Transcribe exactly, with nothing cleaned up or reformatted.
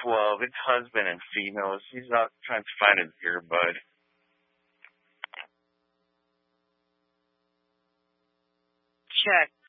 twelve. It's husband and females. He's out trying to find his earbud. Check.